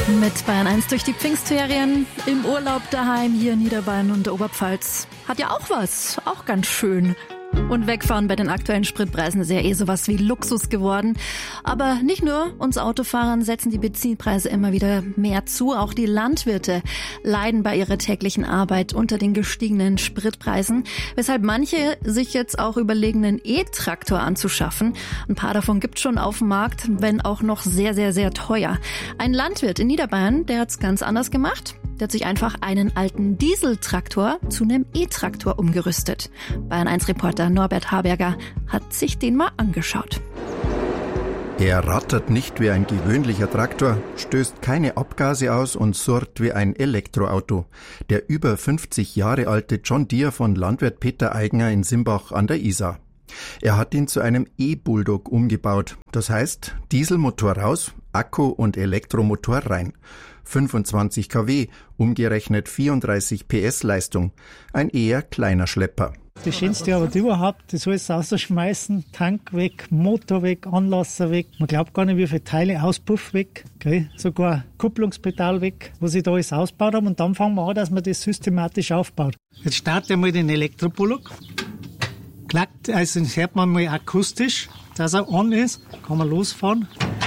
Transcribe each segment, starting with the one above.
Mit Bayern 1 durch die Pfingstferien, im Urlaub daheim hier in Niederbayern und der Oberpfalz. Hat ja auch was, auch ganz schön. Und wegfahren bei den aktuellen Spritpreisen ist ja sowas wie Luxus geworden. Aber nicht nur uns Autofahrern setzen die Benzinpreise immer wieder mehr zu. Auch die Landwirte leiden bei ihrer täglichen Arbeit unter den gestiegenen Spritpreisen. Weshalb manche sich jetzt auch überlegen, einen E-Traktor anzuschaffen. Ein paar davon gibt's schon auf dem Markt, wenn auch noch sehr, sehr, sehr teuer. Ein Landwirt in Niederbayern, der hat's ganz anders gemacht. Der hat sich einfach einen alten Dieseltraktor zu einem E-Traktor umgerüstet. Bayern 1 Reporter Norbert Haberger hat sich den mal angeschaut. Er rattert nicht wie ein gewöhnlicher Traktor, stößt keine Abgase aus und surrt wie ein Elektroauto. Der über 50 Jahre alte John Deere von Landwirt Peter Eigner in Simbach an der Isar. Er hat ihn zu einem E-Bulldog umgebaut. Das heißt, Dieselmotor raus, Akku und Elektromotor rein. 25 kW, umgerechnet 34 PS Leistung. Ein eher kleiner Schlepper. Das schönste aber überhaupt, das alles rausschmeißen, Tank weg, Motor weg, Anlasser weg. Man glaubt gar nicht, wie viele Teile, Auspuff weg, gell? Sogar Kupplungspedal weg, was ich da alles ausgebaut habe. Und dann fangen wir an, dass man das systematisch aufbaut. Jetzt startet er mal den Elektropullock. Klackt, also das hört man mal akustisch, dass er on ist, kann man losfahren.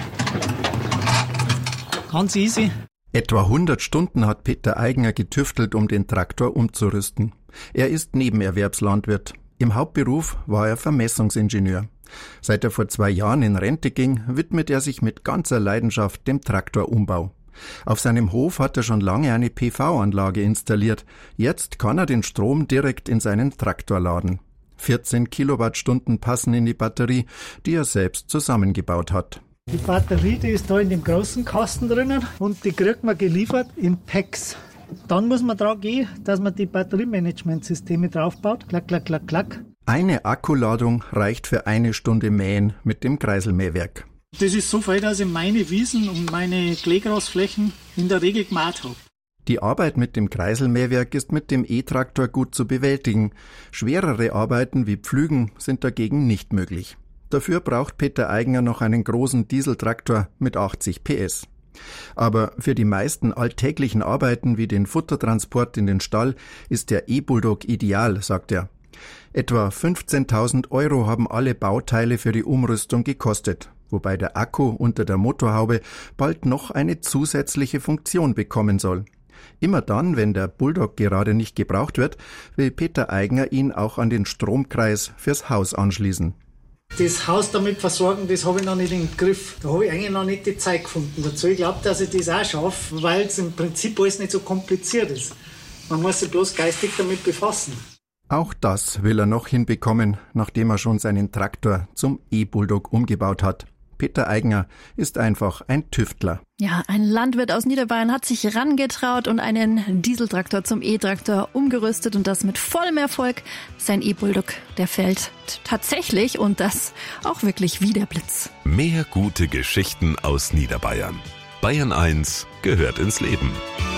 Ganz easy. Etwa 100 Stunden hat Peter Eigner getüftelt, um den Traktor umzurüsten. Er ist Nebenerwerbslandwirt. Im Hauptberuf war er Vermessungsingenieur. Seit er vor 2 Jahren in Rente ging, widmet er sich mit ganzer Leidenschaft dem Traktorumbau. Auf seinem Hof hat er schon lange eine PV-Anlage installiert. Jetzt kann er den Strom direkt in seinen Traktor laden. 14 Kilowattstunden passen in die Batterie, die er selbst zusammengebaut hat. Die Batterie, die ist da in dem großen Kasten drinnen und die kriegt man geliefert in Packs. Dann muss man dran gehen, dass man die Batteriemanagementsysteme draufbaut. Klack, klack, klack, klack. Eine Akkuladung reicht für 1 Stunde Mähen mit dem Kreiselmähwerk. Das ist so viel, dass ich meine Wiesen und meine Kleegrasflächen in der Regel gemäht habe. Die Arbeit mit dem Kreiselmähwerk ist mit dem E-Traktor gut zu bewältigen. Schwerere Arbeiten wie Pflügen sind dagegen nicht möglich. Dafür braucht Peter Eigner noch einen großen Dieseltraktor mit 80 PS. Aber für die meisten alltäglichen Arbeiten wie den Futtertransport in den Stall ist der E-Bulldog ideal, sagt er. Etwa 15.000 € haben alle Bauteile für die Umrüstung gekostet, wobei der Akku unter der Motorhaube bald noch eine zusätzliche Funktion bekommen soll. Immer dann, wenn der Bulldog gerade nicht gebraucht wird, will Peter Eigner ihn auch an den Stromkreis fürs Haus anschließen. Das Haus damit versorgen, das habe ich noch nicht im Griff. Da habe ich eigentlich noch nicht die Zeit gefunden dazu. Ich glaube, dass ich das auch schaffe, weil es im Prinzip alles nicht so kompliziert ist. Man muss sich bloß geistig damit befassen. Auch das will er noch hinbekommen, nachdem er schon seinen Traktor zum E-Bulldog umgebaut hat. Peter Eigner ist einfach ein Tüftler. Ja, ein Landwirt aus Niederbayern hat sich rangetraut und einen Dieseltraktor zum E-Traktor umgerüstet und das mit vollem Erfolg. Sein E-Bulldog, der fällt tatsächlich und das auch wirklich wie der Blitz. Mehr gute Geschichten aus Niederbayern. Bayern 1 gehört ins Leben.